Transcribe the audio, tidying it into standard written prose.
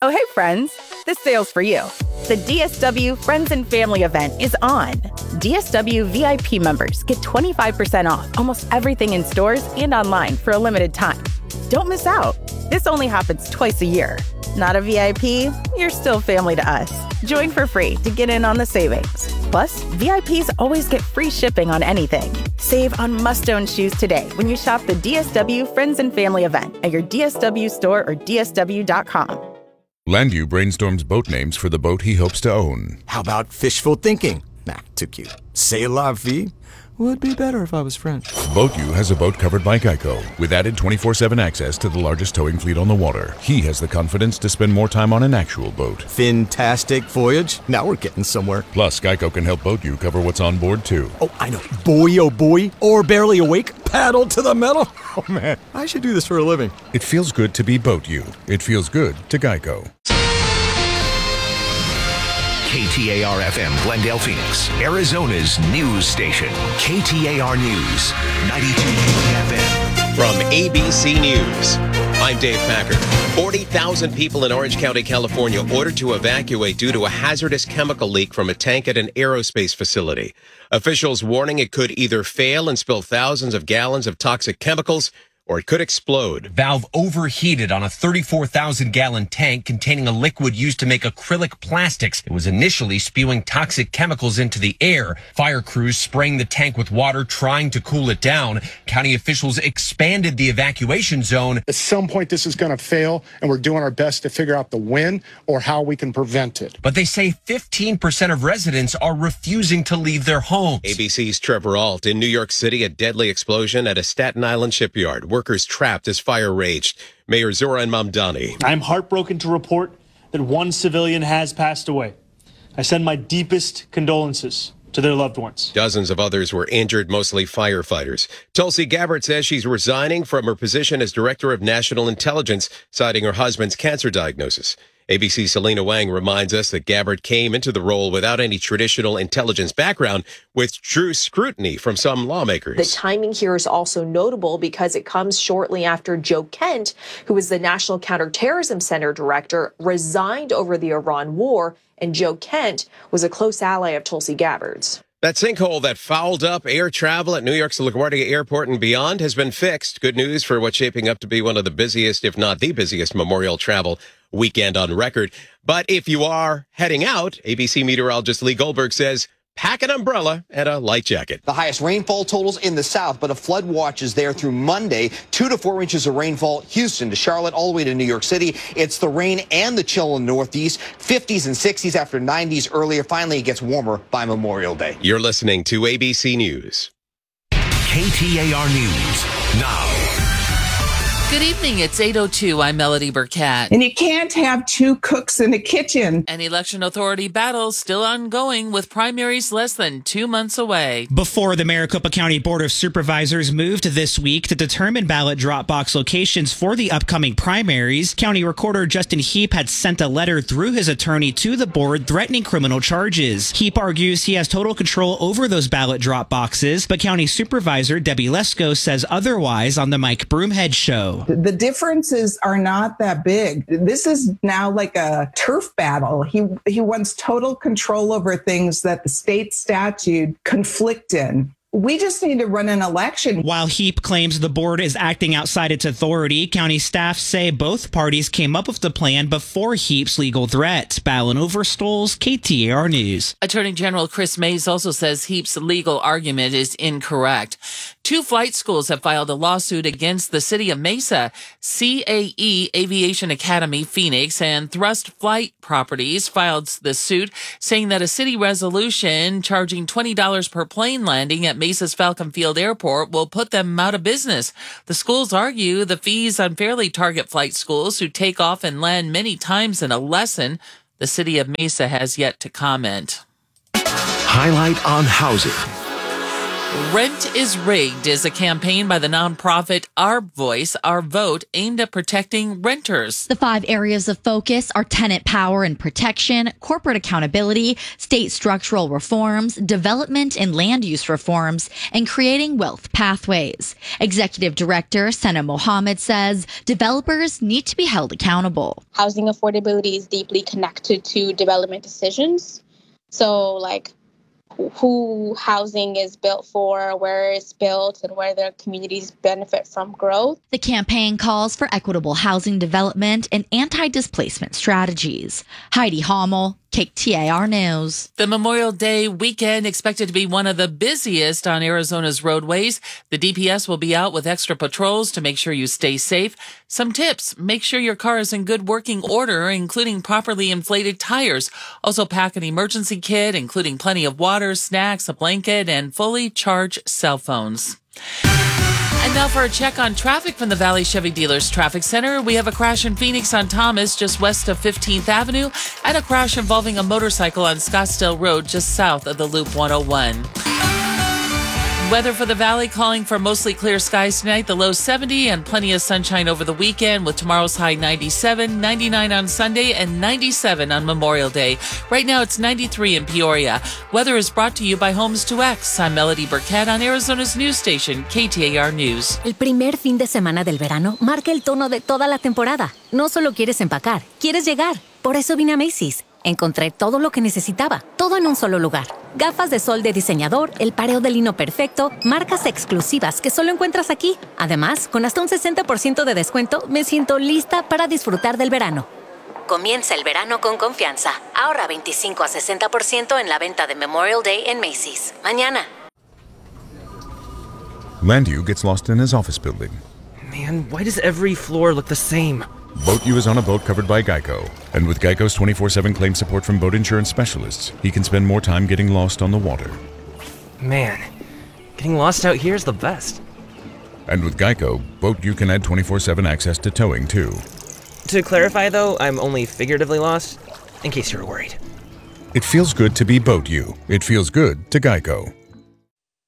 Oh, hey, friends. This sale's for you. The DSW Friends and Family event is on. DSW VIP members get 25% off almost everything in stores and online for a limited time. Don't miss out. This only happens twice a year. Not a VIP? You're still family to us. Join for free to get in on the savings. Plus, VIPs always get free shipping on anything. Save on must-own shoes today when you shop the DSW Friends and Family event at your DSW store or DSW.com. Landu brainstorms boat names for the boat he hopes to own. How about fishful thinking? Nah, too cute. C'est la vie? Would be better if I was French. BoatU has a boat covered by Geico with added 24/7 access to the largest towing fleet on the water. He has the confidence to spend more time on an actual boat. Fantastic voyage. Now we're getting somewhere. Plus, Geico can help BoatU cover what's on board, too. Oh, I know. Boy, oh boy. Or barely awake. Paddle to the metal. Oh, man. I should do this for a living. It feels good to be BoatU. It feels good to Geico. KTAR-FM, Glendale, Phoenix, Arizona's news station. KTAR News, 92 FM. From ABC News, I'm Dave Packer. 40,000 people in Orange County, California ordered to evacuate due to a hazardous chemical leak from a tank at an aerospace facility. Officials warning it could either fail and spill thousands of gallons of toxic chemicals, or it could explode. Valve overheated on a 34,000-gallon tank containing a liquid used to make acrylic plastics. It was initially spewing toxic chemicals into the air. Fire crews spraying the tank with water, trying to cool it down. County officials expanded the evacuation zone. At some point, this is going to fail, and we're doing our best to figure out the when or how we can prevent it. But they say 15% of residents are refusing to leave their homes. ABC's Trevor Ault. In New York City, a deadly explosion at a Staten Island shipyard. Workers trapped as fire raged. Mayor Zoran Mamdani. I'm heartbroken to report that one civilian has passed away. I send my deepest condolences to their loved ones. Dozens of others were injured, mostly firefighters. Tulsi Gabbard says she's resigning from her position as Director of National Intelligence, citing her husband's cancer diagnosis. ABC's Selena Wang reminds us that Gabbard came into the role without any traditional intelligence background, which drew scrutiny from some lawmakers. The timing here is also notable because it comes shortly after Joe Kent, who was the National Counterterrorism Center director, resigned over the Iran war, and Joe Kent was a close ally of Tulsi Gabbard's. That sinkhole that fouled up air travel at New York's LaGuardia Airport and beyond has been fixed. Good news for what's shaping up to be one of the busiest, if not the busiest, memorial travel weekend on record. But if you are heading out, ABC meteorologist Lee Goldberg says, pack an umbrella and a light jacket. The highest rainfall totals in the south, but a flood watch is there through Monday. 2 to 4 inches of rainfall, Houston to Charlotte, all the way to New York City. It's the rain and the chill in the northeast. 50s and 60s after 90s earlier. Finally, it gets warmer by Memorial Day. You're listening to ABC News. KTAR News now. Good evening. It's 8:02. I'm Melody Burkett. And you can't have two cooks in a kitchen. An election authority battle still ongoing with primaries less than 2 months away. Before the Maricopa County Board of Supervisors moved this week to determine ballot drop box locations for the upcoming primaries, County Recorder Justin Heap had sent a letter through his attorney to the board threatening criminal charges. Heap argues he has total control over those ballot drop boxes, but County Supervisor Debbie Lesko says otherwise on the Mike Broomhead Show. The differences are not that big. This is now like a turf battle. He wants total control over things that the state statute conflict in. We just need to run an election. While Heap claims the board is acting outside its authority, county staff say both parties came up with the plan before Heap's legal threat. Ballin Overstoles, KTAR News. Attorney General Chris Mays also says Heap's legal argument is incorrect. 2 flight schools have filed a lawsuit against the city of Mesa. CAE Aviation Academy Phoenix and Thrust Flight Properties filed the suit, saying that a city resolution charging $20 per plane landing at Mesa's Falcon Field Airport will put them out of business. The schools argue the fees unfairly target flight schools who take off and land many times in a lesson. The city of Mesa has yet to comment. Highlight on housing. Rent is Rigged is a campaign by the nonprofit Our Voice, Our Vote, aimed at protecting renters. The 5 areas of focus are tenant power and protection, corporate accountability, state structural reforms, development and land use reforms, and creating wealth pathways. Executive Director Sena Mohammed says developers need to be held accountable. Housing affordability is deeply connected to development decisions. So, who housing is built for, where it's built, and where the communities benefit from growth. The campaign calls for equitable housing development and anti-displacement strategies. Heidi Hommel, KTAR News. The Memorial Day weekend expected to be one of the busiest on Arizona's roadways. The DPS will be out with extra patrols to make sure you stay safe. Some tips: make sure your car is in good working order, including properly inflated tires. Also pack an emergency kit, including plenty of water, snacks, a blanket, and fully charged cell phones. And now for a check on traffic from the Valley Chevy Dealers Traffic Center. We have a crash in Phoenix on Thomas, just west of 15th Avenue, and a crash involving a motorcycle on Scottsdale Road, just south of the Loop 101. Weather for the Valley, calling for mostly clear skies tonight, the low 70, and plenty of sunshine over the weekend, with tomorrow's high 97, 99 on Sunday, and 97 on Memorial Day. Right now it's 93 in Peoria. Weather is brought to you by Homes 2X. I'm Melody Burkett on Arizona's news station, KTAR News. El primer fin de semana del verano marca el tono de toda la temporada. No solo quieres empacar, quieres llegar. Por eso vine a Macy's. Encontré todo lo que necesitaba, todo en un solo lugar. Gafas de sol de diseñador, el pareo de lino perfecto, marcas exclusivas que solo encuentras aquí. Además, con hasta un 60% de descuento, me siento lista para disfrutar del verano. Comienza el verano con confianza. Ahorra 25 a 60% en la venta de Memorial Day en Macy's. Mañana. Landu gets lost in his office building. Man, why does every floor look the same? Boat U is on a boat covered by Geico. And with Geico's 24/7 claim support from boat insurance specialists, he can spend more time getting lost on the water. Man, getting lost out here is the best. And with Geico, Boat U can add 24/7 access to towing, too. To clarify, though, I'm only figuratively lost, in case you were worried. It feels good to be Boat U. It feels good to Geico.